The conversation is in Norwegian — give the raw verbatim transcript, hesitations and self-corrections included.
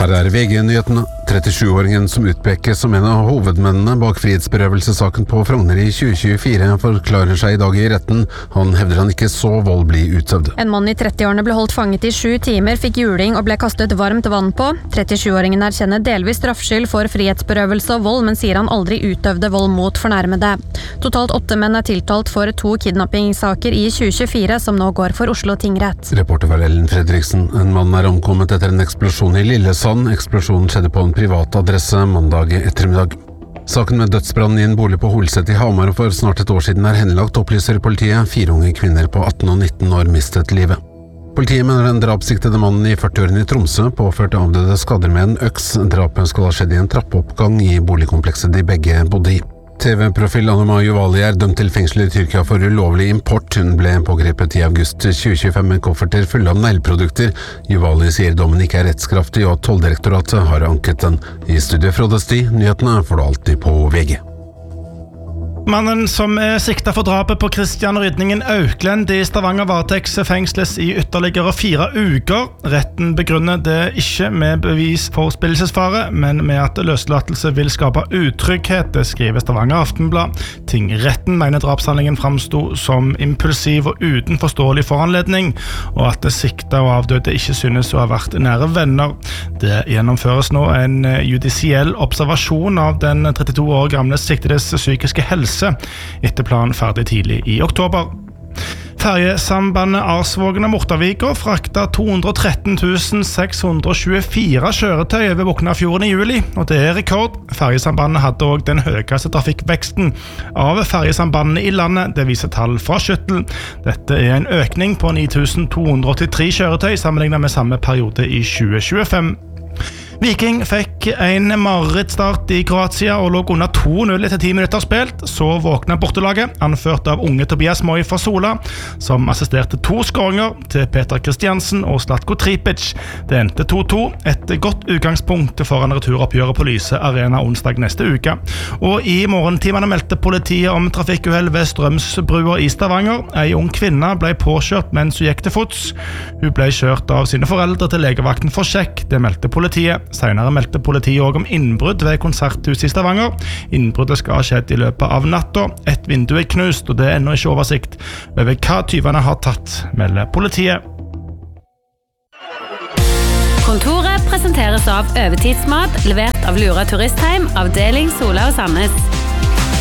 Her er V G-nyhetene. trettisju-åringen som utpekes som en av hovedmennene bak frihetsberøvelsessaken på Frogner i tjue tjuefire forklarer seg i dag i retten. Han hevder han ikke så vold bli utøvd. En mann i trettiårene ble holdt fanget i sju timer, fikk juling og ble kastet varmt vann på. trettisju-åringen erkjenner delvis straffskyld for frihetsberøvelse og vold, men sier han aldri utøvde vold mot fornærmede. Totalt åtte menn er tiltalt for to kidnappingssaker i tjue tjuefire, som nå går for Oslo tingrett. Reporter var Ellen Fredriksen. En mann er omkommet etter en eksplosjon i Lillesand. Eksplosjonen skjedde på en privat adresse mandag ettermiddag. Saken med dødsbrann i en bolig på Holset i Hamar for snart et år siden er henlagt, opplyser politiet. Fire unge kvinner på atten og nitten år mistet livet. Politiet mener den drapssiktede mannen i førtiårene i Tromsø påførte avdøde skader med en øks. Drapet skal ha skjedd i en trappeoppgang i boligkomplekset de begge bodde i. T V-profil Anuma Juvali er dømt til fengsel i Tyrkia for ulovlig import. Hun ble pågrepet i august tjue tjuefem med kofferter fulle av neglprodukter. Juvali sier dommen ikke er rettskraftig og at Tolldirektoratet har anket den. I studio Frode Sti, nyhetene får du alltid på V G. Mannen som er siktet for drapet på Christian Rydningen Auklend i Stavanger varetekts fengsles i ytterligere fire uker. Retten begrunner det ikke med bevis for spillelsesfare, men med at løslatelse vil skape utrygghet, det skriver Stavanger Aftenblad. Tingretten mener drapshandlingen framstod som impulsiv og uten forståelig foranledning, og at det siktet og avdøde ikke synes å ha vært nære venner. Det gjennomføres nå en judisiell observasjon av den trettito år gamle siktedes psykiske helse etter planen ferdig tidlig i oktober. Ferjesambandet Arsvågen-Mortavika frakta to hundre og tretten tusen seks hundre og tjuefire kjøretøy over Boknafjorden i juli, og det er rekord. Ferjesambandet hadde også den høyeste trafikkveksten av ferjesambandene i landet, det viser tall fra Skyttel. Dette er en økning på ni tusen to hundre og åttitre kjøretøy sammenlignet med samme periode i tjue tjuefem. Viking fikk en marerittstart i Kroatia og lå under to null etter ti minutter spilt. Så våkna bortelaget, anført av unge Tobias Moi fra Sola, som assisterte to skåringer til Peter Kristiansen og Zlatko Tripic. Det endte to to, et godt utgangspunkt foran returoppgjøret på Lyse Arena onsdag neste uke. Og i morgentimene meldte politiet om trafikkuhell ved Strømsbrua i Stavanger. En ung kvinne ble påkjørt mens hun gikk til fots. Hun ble kjørt av sine foreldre til legevakten for sjekk, det meldte politiet. Senere meldte politiet også om innbrudd ved konserthuset i Stavanger. Innbruddet skal ha skjedd i løpet av natta. Et vindu er knust, og det er ennå ikke oversikt over hva tyvene har tatt, melder politiet. Kontoret presenteres av Øvetidsmat, levert av Lura Turistheim, avdeling Sola og Sandnes.